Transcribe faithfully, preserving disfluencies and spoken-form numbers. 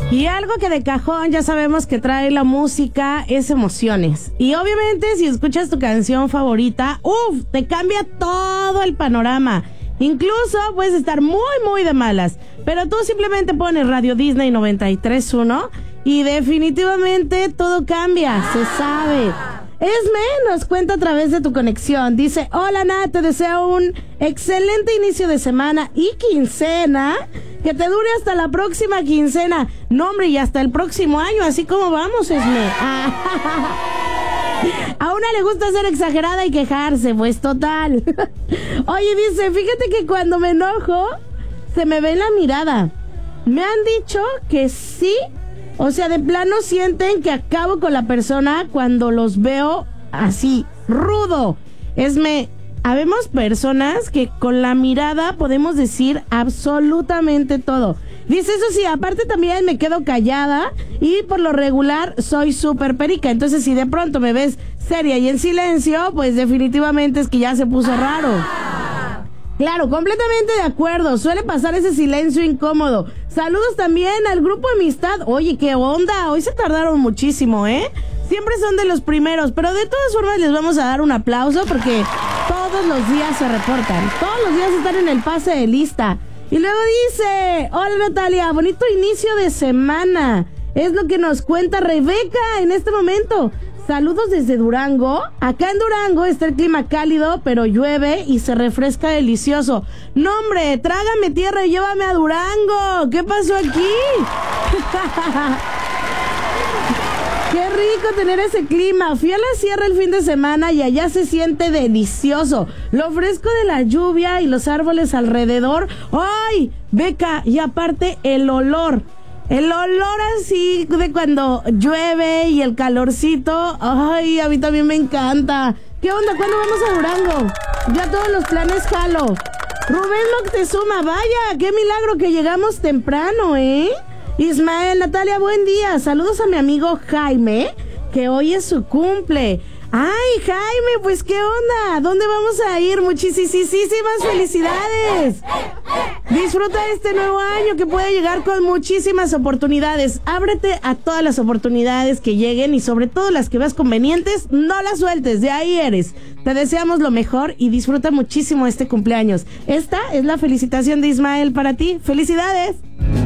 Y algo que de cajón ya sabemos que trae la música es emociones. Y obviamente si escuchas tu canción favorita, uff, te cambia todo el panorama. Incluso puedes estar muy, muy de malas. Pero tú simplemente pones Radio Disney noventa y tres punto uno y definitivamente todo cambia, se sabe. Esme nos cuenta a través de tu conexión. Dice, hola Nat, te deseo un excelente inicio de semana y quincena. Que te dure hasta la próxima quincena. No, hombre, y hasta el próximo año. Así como vamos, Esme. A una le gusta ser exagerada y quejarse, pues total. Oye, dice, fíjate que cuando me enojo, se me ve en la mirada. Me han dicho que sí. O sea, de plano sienten que acabo con la persona cuando los veo así, rudo. Esme, habemos personas que con la mirada podemos decir absolutamente todo. Dice, eso sí, aparte también me quedo callada y por lo regular soy súper perica. Entonces, si de pronto me ves seria y en silencio, pues definitivamente es que ya se puso raro. Claro, completamente de acuerdo. Suele pasar ese silencio incómodo. Saludos también al grupo Amistad. Oye, ¿qué onda? Hoy se tardaron muchísimo, ¿eh? Siempre son de los primeros, pero de todas formas les vamos a dar un aplauso porque todos los días se reportan. Todos los días están en el pase de lista. Y luego dice, hola Natalia, bonito inicio de semana. Es lo que nos cuenta Rebeca en este momento. Saludos desde Durango. Acá en Durango está el clima cálido, pero llueve y se refresca delicioso. No, hombre, trágame tierra y llévame a Durango. ¿Qué pasó aquí? Qué rico tener ese clima. Fui a la sierra el fin de semana y allá se siente delicioso. Lo fresco de la lluvia y los árboles alrededor. ¡Ay, Beca! Y aparte el olor. El olor así de cuando llueve y el calorcito. Ay, a mí también me encanta. ¿Qué onda? ¿Cuándo vamos a Durango? Ya todos los planes jalo. Rubén Moctezuma, vaya, qué milagro que llegamos temprano, ¿eh? Ismael, Natalia, buen día. Saludos a mi amigo Jaime, que hoy es su cumple. Ay, Jaime, pues qué onda. ¿Dónde vamos a ir? Muchísimas felicidades. Disfruta este nuevo año que puede llegar con muchísimas oportunidades. Ábrete a todas las oportunidades que lleguen y sobre todo las que veas convenientes, no las sueltes, de ahí eres. Te deseamos lo mejor y disfruta muchísimo este cumpleaños. Esta es la felicitación de Ismael para ti. ¡Felicidades!